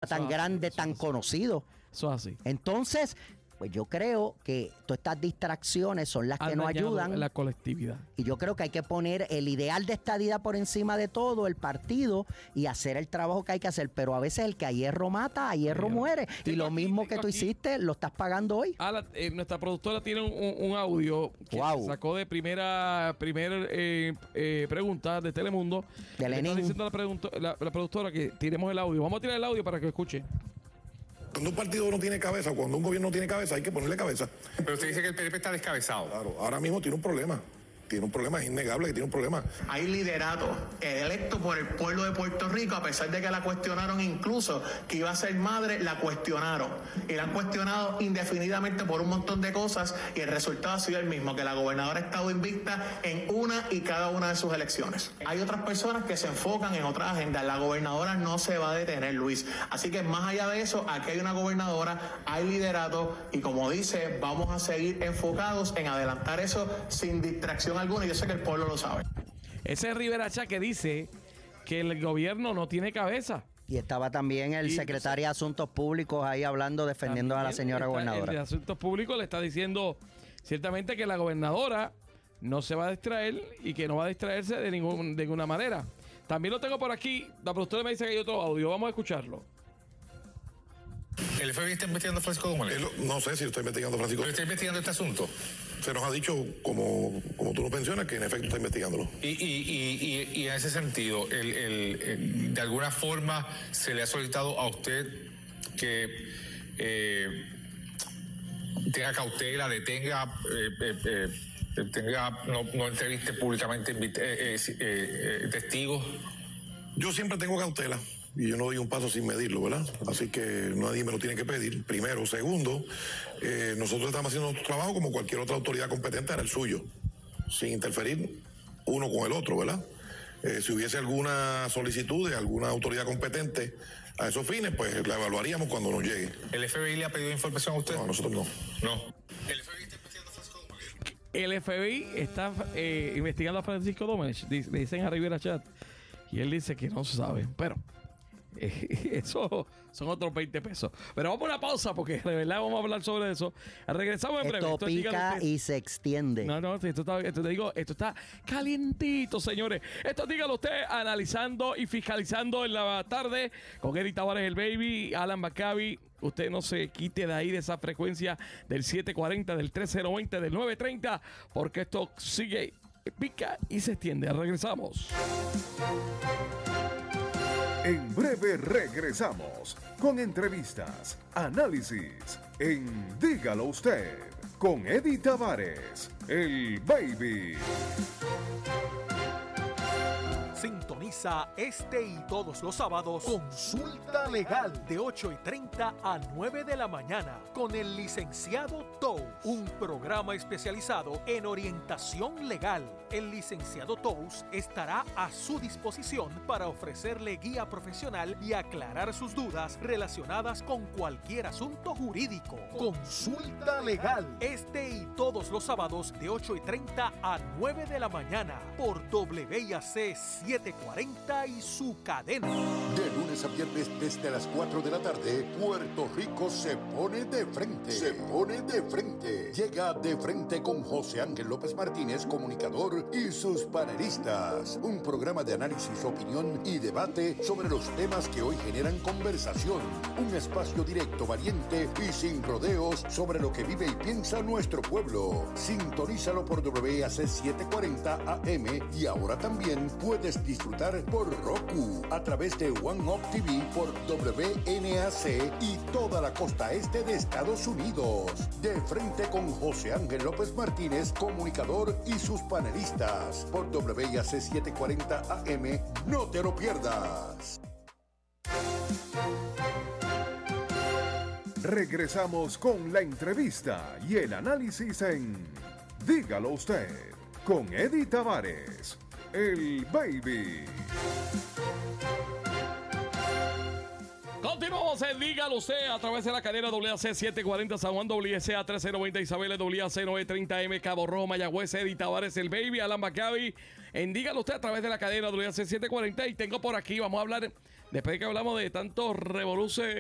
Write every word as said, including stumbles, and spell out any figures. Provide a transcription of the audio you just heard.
tan es grande, así, tan eso es conocido. Eso es así. Entonces, pues yo creo que todas estas distracciones son las que nos ayudan. La colectividad. Y yo creo que hay que poner el ideal de estadidad por encima de todo, el partido, y hacer el trabajo que hay que hacer. Pero a veces el que a hierro mata, a hierro Tengo muere. aquí, Y lo mismo que tú aquí. hiciste, lo estás pagando hoy. Ah, la- eh, nuestra productora tiene un, un- un audio que Wow. sacó de primera, primera eh, eh, pregunta de Telemundo. De Le está Lenin. diciendo la, pregunto- la- la productora que tiremos el audio. Vamos a tirar el audio para que escuche. Cuando un partido no tiene cabeza, cuando un gobierno no tiene cabeza, hay que ponerle cabeza. Pero usted dice que el P N P está descabezado. Claro, ahora mismo tiene un problema. Tiene un problema, es innegable que tiene un problema. Hay liderato electo por el pueblo de Puerto Rico, a pesar de que la cuestionaron, incluso que iba a ser madre, la cuestionaron. Y la han cuestionado indefinidamente por un montón de cosas, y el resultado ha sido el mismo, que la gobernadora ha estado invicta en una y cada una de sus elecciones. Hay otras personas que se enfocan en otras agendas. La gobernadora no se va a detener, Luis. Así que más allá de eso, aquí hay una gobernadora, hay liderato, y como dice, vamos a seguir enfocados en adelantar eso sin distracción alguna, y yo sé que el pueblo lo sabe. Ese es Rivera Chat que dice que el gobierno no tiene cabeza. Y estaba también el Y secretario de Asuntos Públicos ahí hablando, defendiendo a la También señora está- El de gobernadora. Asuntos Públicos le está diciendo ciertamente que la gobernadora no se va a distraer y que no va a distraerse de, ningún, de ninguna manera. También lo tengo por aquí. La productora me dice que hay otro audio. Vamos a escucharlo. ¿El F B I está investigando a Francisco Gómez? Él- no sé si lo está investigando Francisco. ¿Pero está investigando este asunto? Se nos ha dicho, como, como tú lo mencionas, que en efecto está investigándolo. Y, y, y, y, y en ese sentido, el, el, el- de alguna forma se le ha solicitado a usted que eh, tenga cautela, detenga, eh, eh, eh, tenga, no, no entreviste públicamente invite- eh, eh, eh, eh, testigos. Yo siempre tengo cautela y yo no doy un paso sin medirlo, ¿verdad? Así que nadie me lo tiene que pedir, primero. Segundo, eh, nosotros estamos haciendo nuestro trabajo como cualquier otra autoridad competente hará el suyo, sin interferir uno con el otro, ¿verdad? Eh, si hubiese alguna solicitud de alguna autoridad competente a esos fines, pues la evaluaríamos cuando nos llegue. ¿El F B I le ha pedido información a usted? No, a nosotros no. No. ¿El F B I está investigando a Francisco Gómez? El F B I está eh, investigando a Francisco Gómez. Dic- Le dicen a Rivera Chat. Y él dice que no se sabe. Pero eh, eso son otros veinte pesos. Pero vamos a una pausa porque de verdad vamos a hablar sobre eso. Regresamos en breve. Esto Esto es Dígalo pica Usted. y se extiende. No, no, esto está, esto te digo, esto está calientito, señores. Esto dígalo usted, analizando y fiscalizando en la tarde con Eddie Tavares, el baby, Alan Maccabi. Usted no se quite de ahí, de esa frecuencia del siete cuarenta, del trece veinte, del nueve treinta, porque esto sigue, pica y se extiende. Regresamos. En breve regresamos con entrevistas, análisis en Dígalo Usted con Eddie Tavares, el baby. Sintoniza este y todos los sábados Consulta Legal de ocho y treinta a nueve de la mañana con el licenciado Tous, un programa especializado en orientación legal. El licenciado Tous estará a su disposición para ofrecerle guía profesional y aclarar sus dudas relacionadas con cualquier asunto jurídico. Consulta Legal este y todos los sábados de ocho y treinta a nueve de la mañana por W I A C setecientos cuarenta y su cadena. De lunes a viernes desde las cuatro de la tarde, Puerto Rico se pone de frente. Se pone de frente. Llega De Frente con José Ángel López Martínez, comunicador, y sus panelistas. Un programa de análisis, opinión y debate sobre los temas que hoy generan conversación. Un espacio directo, valiente y sin rodeos sobre lo que vive y piensa nuestro pueblo. Sintonízalo por W I A C setecientos cuarenta A M y ahora también puedes disfrutar por Roku a través de One Up T V por W N A C y toda la costa este de Estados Unidos. De Frente con José Ángel López Martínez, comunicador, y sus panelistas por W I A C setecientos cuarenta A M. No te lo pierdas. Regresamos con la entrevista y el análisis en Dígalo Usted con Eddie Tavares, el baby. Continuamos en Dígalo Usted a través de la cadena W A C setecientos cuarenta San Juan, W S A trece noventa Isabel, W A C novecientos treinta M Cabo Rojo, Mayagüez, Eddie Tavares, el baby, Alan Maccabi. En Dígalo Usted a través de la cadena W A C setecientos cuarenta. Y tengo por aquí, vamos a hablar, después de que hablamos de tantos revoluces